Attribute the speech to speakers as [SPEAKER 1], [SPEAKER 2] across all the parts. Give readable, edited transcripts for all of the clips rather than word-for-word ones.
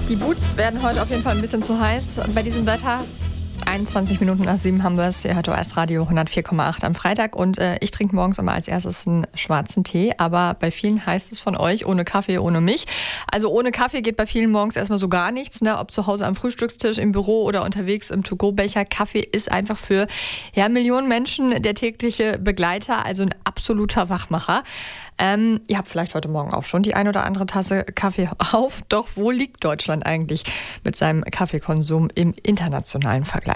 [SPEAKER 1] Die Boots werden heute auf jeden Fall ein bisschen zu heiß bei diesem Wetter. 21 Minuten nach 7 haben wir es. Ihr hört OS Radio 104,8 am Freitag. Und ich trinke morgens immer als erstes einen schwarzen Tee. Aber bei vielen heißt es von euch, ohne Kaffee, ohne mich. Also ohne Kaffee geht bei vielen morgens erstmal so gar nichts. Ne? Ob zu Hause am Frühstückstisch, im Büro oder unterwegs im To-Go-Becher. Kaffee ist einfach für Millionen Menschen der tägliche Begleiter. Also ein absoluter Wachmacher. Ihr habt vielleicht heute Morgen auch schon die ein oder andere Tasse Kaffee auf. Doch wo liegt Deutschland eigentlich mit seinem Kaffeekonsum im internationalen Vergleich?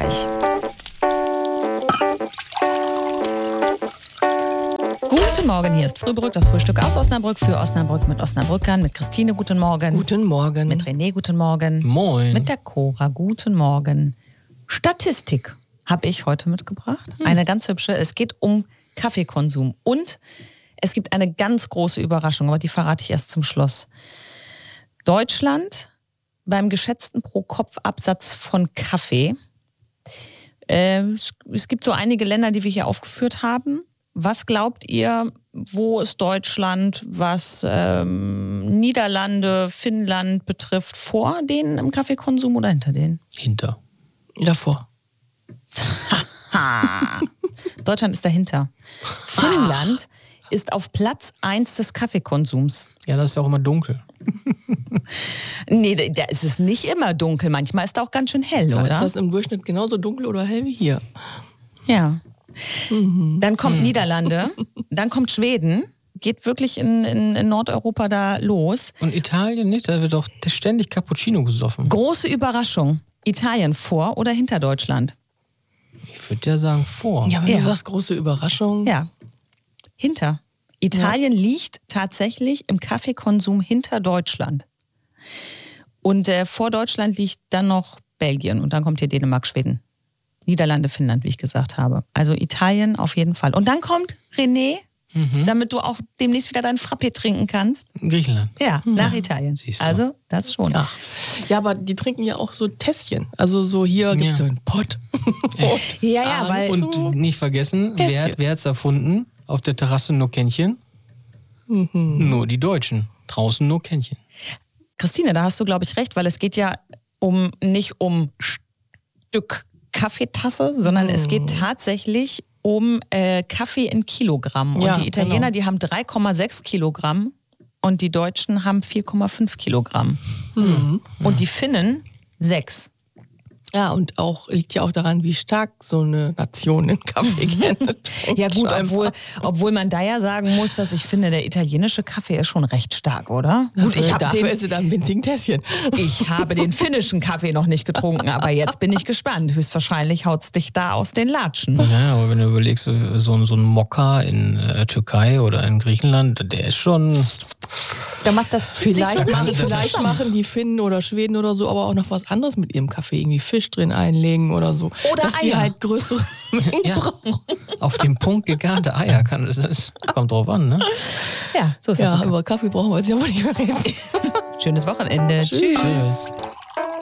[SPEAKER 2] Guten Morgen, hier ist Frühbrück, das Frühstück aus Osnabrück für Osnabrück mit Osnabrückern, mit Christine, guten Morgen.
[SPEAKER 3] Guten Morgen.
[SPEAKER 2] Mit René, guten Morgen.
[SPEAKER 3] Moin.
[SPEAKER 2] Mit der Cora, guten Morgen. Statistik habe ich heute mitgebracht. Eine ganz hübsche. Es geht um Kaffeekonsum und es gibt eine ganz große Überraschung, aber die verrate ich erst zum Schluss. Deutschland beim geschätzten Pro-Kopf-Absatz von Kaffee. Es gibt so einige Länder, die wir hier aufgeführt haben. Was glaubt ihr, wo ist Deutschland, was Niederlande, Finnland betrifft, vor denen im Kaffeekonsum oder hinter denen?
[SPEAKER 3] Hinter. Davor.
[SPEAKER 2] Deutschland ist dahinter. Finnland ist auf Platz 1 des Kaffeekonsums.
[SPEAKER 3] Ja, das ist ja auch immer dunkel.
[SPEAKER 2] Nee, da ist es nicht immer dunkel. Manchmal ist es auch ganz schön hell,
[SPEAKER 3] Da
[SPEAKER 2] oder?
[SPEAKER 3] ist das im Durchschnitt genauso dunkel oder hell wie hier.
[SPEAKER 2] Ja. Dann kommt Niederlande, dann kommt Schweden, geht wirklich in Nordeuropa da los.
[SPEAKER 3] Und Italien nicht? Da wird doch ständig Cappuccino gesoffen.
[SPEAKER 2] Große Überraschung. Italien vor oder hinter Deutschland?
[SPEAKER 3] Ich würde ja sagen vor.
[SPEAKER 1] Ja,
[SPEAKER 3] wenn
[SPEAKER 2] Ja.
[SPEAKER 3] du sagst große Überraschung.
[SPEAKER 2] Ja, hinter. Italien liegt tatsächlich im Kaffeekonsum hinter Deutschland. Und vor Deutschland liegt dann noch Belgien und dann kommt hier Dänemark, Schweden. Niederlande, Finnland, wie ich gesagt habe. Also Italien auf jeden Fall. Und dann kommt René, damit du auch demnächst wieder deinen Frappé trinken kannst.
[SPEAKER 3] Griechenland.
[SPEAKER 2] Ja, nach Italien.
[SPEAKER 3] Siehst du.
[SPEAKER 2] Also das schon.
[SPEAKER 3] Ja.
[SPEAKER 1] Ja, aber die trinken ja auch so Tässchen. Also so hier gibt es so einen Pott.
[SPEAKER 2] Ja, weil
[SPEAKER 3] Und nicht vergessen, wer hat es erfunden? Auf der Terrasse nur Kännchen. Nur die Deutschen. Draußen nur Kännchen.
[SPEAKER 2] Christine, da hast du, glaube ich, recht, weil es geht ja nicht um Stück Kaffeetasse, sondern es geht tatsächlich um Kaffee in Kilogramm. Und
[SPEAKER 1] Ja,
[SPEAKER 2] die Italiener,
[SPEAKER 1] genau.
[SPEAKER 2] die haben 3,6 Kilogramm und die Deutschen haben 4,5 Kilogramm. Und die Finnen 6.
[SPEAKER 1] Ja, und liegt ja auch daran, wie stark so eine Nation in Kaffee gerne trinkt.
[SPEAKER 2] Ja gut,
[SPEAKER 1] scheinbar.
[SPEAKER 2] obwohl man da ja sagen muss, dass ich finde, der italienische Kaffee ist schon recht stark, oder? Gut,
[SPEAKER 1] Dafür ist sie dann ein winzigen Tässchen.
[SPEAKER 2] Ich habe den finnischen Kaffee noch nicht getrunken, aber jetzt bin ich gespannt. Höchstwahrscheinlich haut's dich da aus den Latschen.
[SPEAKER 3] Ja, aber wenn du überlegst, so ein Mokka in Türkei oder in Griechenland, der ist schon...
[SPEAKER 2] Da macht das
[SPEAKER 1] Vielleicht
[SPEAKER 3] das
[SPEAKER 1] machen die Finnen oder Schweden oder so aber auch noch was anderes mit ihrem Kaffee. Irgendwie Fisch drin einlegen oder so.
[SPEAKER 2] Oder
[SPEAKER 1] dass die
[SPEAKER 2] Eier.
[SPEAKER 1] halt größere Mengen
[SPEAKER 3] Ja,
[SPEAKER 1] brauchen.
[SPEAKER 3] auf den Punkt gegarte Eier das kommt drauf an, ne?
[SPEAKER 2] Ja, so ist das.
[SPEAKER 1] Ja, über Kaffee brauchen wir jetzt ja wohl nicht mehr reden.
[SPEAKER 2] Schönes Wochenende. Tschüss.
[SPEAKER 3] Tschüss.